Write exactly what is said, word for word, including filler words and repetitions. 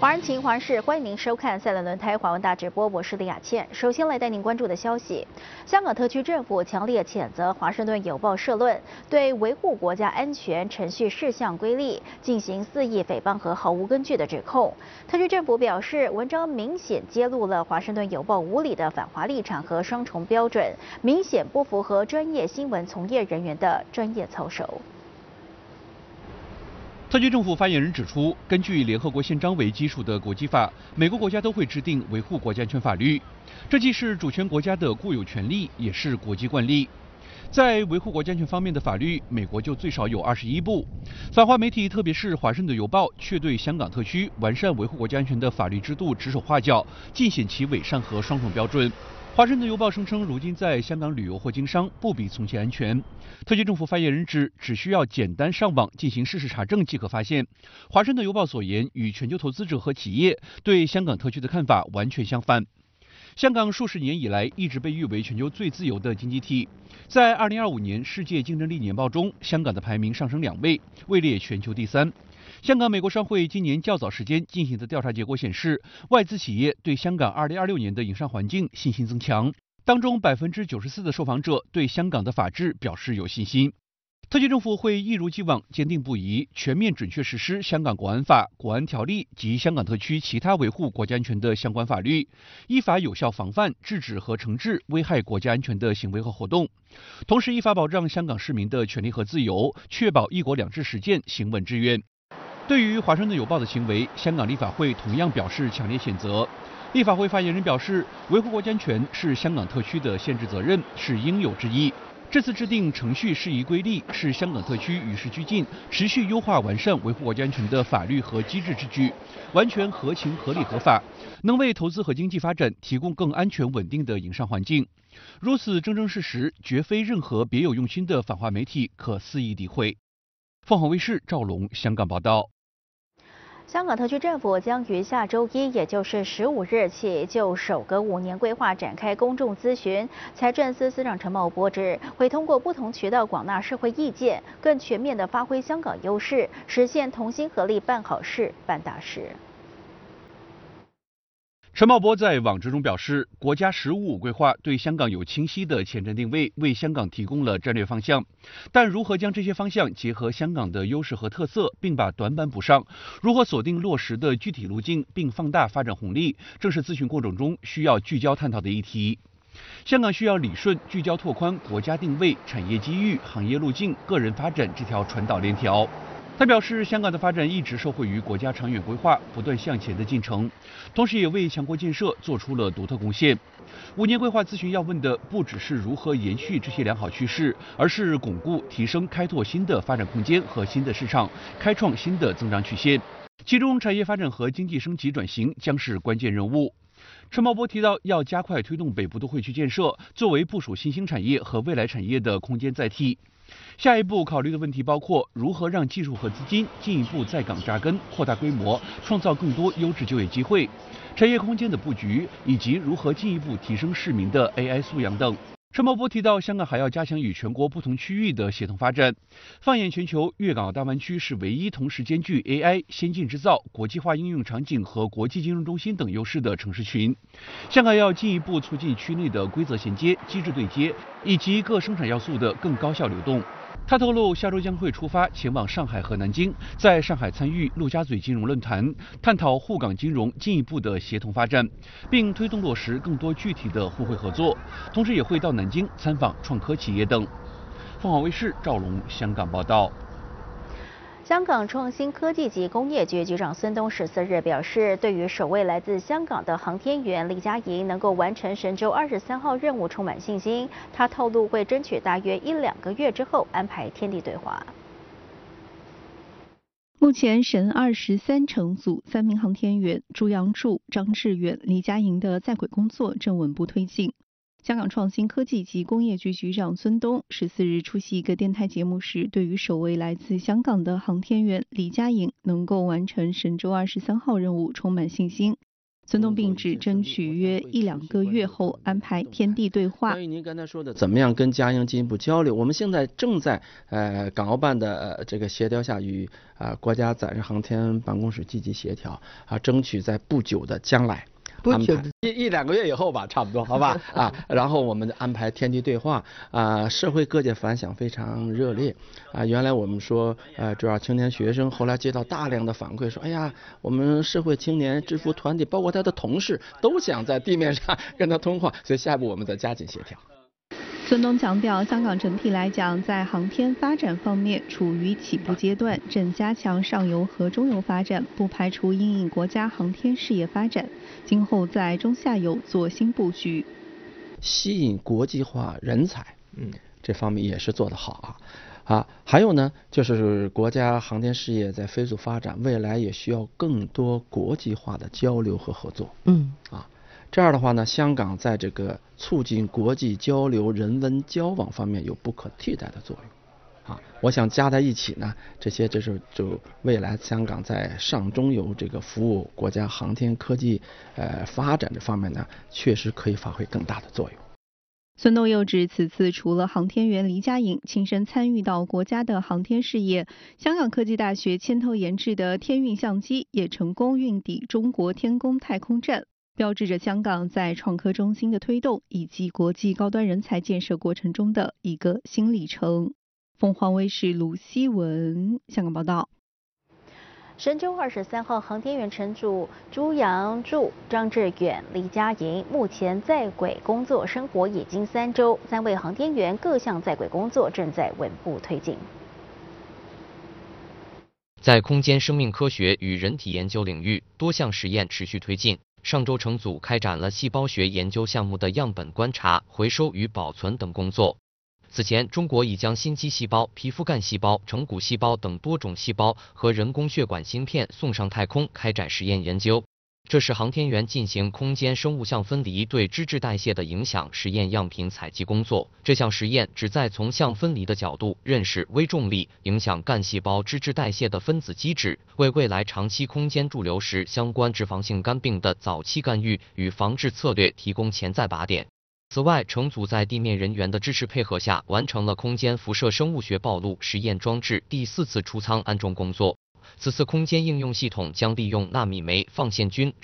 华人情华事，欢迎您收看赛伦轮胎华文大直播，我是李雅倩。首先来带您关注的消息：香港特区政府强烈谴责《华盛顿邮报》社论对维护国家安全程序事项规例进行肆意诽谤和毫无根据的指控。特区政府表示，文章明显揭露了《华盛顿邮报》无理的反华立场和双重标准，明显不符合专业新闻从业人员的专业操守。 特区政府发言人指出，根据联合国宪章为基础的国际法，每个国家都会制定维护国家安全法律，这既是主权国家的固有权利，也是国际惯例。在维护国家安全方面的法律，美国就最少有二十一部。反华媒体，特别是《华盛顿邮报》，却对香港特区完善维护国家安全的法律制度指手画脚，尽显其伪善和双重标准。 华盛顿邮报声称，如今在香港旅游或经商不比从前安全。特区政府发言人指，只需要简单上网进行事实查证即可发现，华盛顿邮报所言与全球投资者和企业对香港特区的看法完全相反。香港数十年以来一直被誉为全球最自由的经济体，在二零二五年世界竞争力年报中，香港的排名上升两位，位列全球第三。 香港美国商会今年较早时间进行的调查结果显示，外资企业对香港二零二六年的营商环境信心增强，当中百分之九十四的受访者对香港的法治表示有信心。特区政府会一如既往坚定不移、全面准确实施香港国安法、国安条例及香港特区其他维护国家安全的相关法律，依法有效防范、制止和惩治危害国家安全的行为和活动，同时依法保障香港市民的权利和自由，确保一国两制实践行稳致远。 对于《华盛顿邮报》的行为，香港立法会同样表示强烈谴责。立法会发言人表示，维护国家安全是香港特区的宪制责任，是应有之义。这次制定程序适宜规例，是香港特区与时俱进、持续优化完善维护国家安全的法律和机制之举，完全合情、合理、合法，能为投资和经济发展提供更安全稳定的营商环境。如此铮铮事实，绝非任何别有用心的反华媒体可肆意诋毁。凤凰卫视赵龙香港报道。 香港特区政府将于下周一，也就是十五日起，就首个五年规划展开公众咨询。财政司司长陈茂波指，会通过不同渠道广纳社会意见，更全面地发挥香港优势，实现同心合力办好事、办大事。 陈茂波在网志中表示，国家“十五五”规划对香港有清晰的前瞻定位，为香港提供了战略方向。但如何将这些方向结合香港的优势和特色，并把短板补上，如何锁定落实的具体路径，并放大发展红利，正是咨询过程中需要聚焦探讨的议题。香港需要理顺、聚焦拓宽国家定位、产业机遇、行业路径、个人发展这条传导链条。 他表示，香港的发展一直受惠于国家长远规划不断向前的进程，同时也为强国建设做出了独特贡献。五年规划咨询要问的不只是如何延续这些良好趋势，而是巩固、提升、开拓新的发展空间和新的市场，开创新的增长曲线。其中，产业发展和经济升级转型将是关键任务。 陈茂波提到，要加快推动北部都会区建设，作为部署新兴产业和未来产业的空间载体。下一步考虑的问题包括如何让技术和资金进一步在港扎根、扩大规模，创造更多优质就业机会；产业空间的布局，以及如何进一步提升市民的 A I 素养等。 陈茂波提到，香港还要加强与全国不同区域的协同发展。放眼全球，粤港澳大湾区是唯一同时兼具 A I、先进制造、国际化应用场景和国际金融中心等优势的城市群。香港要进一步促进区内的规则衔接、机制对接，以及各生产要素的更高效流动。 他透露，下周将会出发前往上海和南京，在上海参与陆家嘴金融论坛，探讨沪港金融进一步的协同发展，并推动落实更多具体的互惠合作。同时，也会到南京参访创科企业等。凤凰卫视赵龙香港报道。 香港创新科技及工业局局长孙东十四日表示，对于首位来自香港的航天员李嘉莹能够完成神舟二十三号任务充满信心。他透露会争取大约一两个月之后安排天地对话。 目前神二十三乘组三名航天员朱杨柱、张志远、李嘉莹的在轨工作正稳步推进。 香港创新科技及工业局局长孙东十四日出席一个电台节目时，对于首位来自香港的航天员李嘉莹能够完成神舟二十三号任务充满信心。 孙东并指，争取约一两个月后安排天地对话。 关于您刚才说的，怎么样跟嘉应进一步交流，我们现在正在呃港澳办的、呃、这个协调下，与啊、呃、国家载人航天办公室积极协调啊，争取在不久的将来。安排一一两个月以后吧，差不多，好吧啊，然后我们安排天地对话啊，社会各界反响非常热烈啊。原来我们说呃主要青年学生，后来接到大量的反馈说，哎呀，我们社会青年制服团体，包括他的同事，都想在地面上跟他通话，所以下一步我们再加紧协调。 孙东强调，香港整体来讲，在航天发展方面处于起步阶段，正加强上游和中游发展，不排除因应国家航天事业发展，今后在中下游做新布局， 吸引国际化人才，嗯，这方面也是做得好啊。啊，还有呢，就是国家航天事业在飞速发展，未来也需要更多国际化的交流和合作。嗯，啊。这样的话呢，香港在这个促进国际交流、人文交往方面有不可替代的作用，啊，我想加在一起呢，这些这是就未来香港在上中游这个服务国家航天科技呃发展这方面呢，确实可以发挥更大的作用。 孙东又指，此次除了航天员黎家颖亲身参与到国家的航天事业，香港科技大学牵头研制的天运相机也成功运抵中国天宫太空站，标志着香港在创科中心的推动以及国际高端人才建设过程中的一个新里程。凤凰卫视卢希文香港报道。 神舟二十三号航天员乘组朱杨柱、张志远、黎家颖目前在轨工作生活已经三周，三位航天员各项在轨工作正在稳步推进。 在空间生命科学与人体研究领域，多项实验持续推进。上周乘组开展了细胞学研究项目的样本观察、回收与保存等工作。此前，中国已将心肌细胞、皮肤干细胞、成骨细胞等多种细胞和人工血管芯片送上太空，开展实验研究。这是航天员进行空间生物相分离对脂质代谢的影响实验样品采集工作。这项实验旨在从相分离的角度认识微重力影响干细胞脂质代谢的分子机制，为未来长期空间驻留时相关脂肪性肝病的早期干预与防治策略提供潜在靶点。此外，乘组在地面人员的支持配合下，完成了空间辐射生物学暴露实验装置第四次出舱安装工作。此次空间应用系统将利用纳米酶放线菌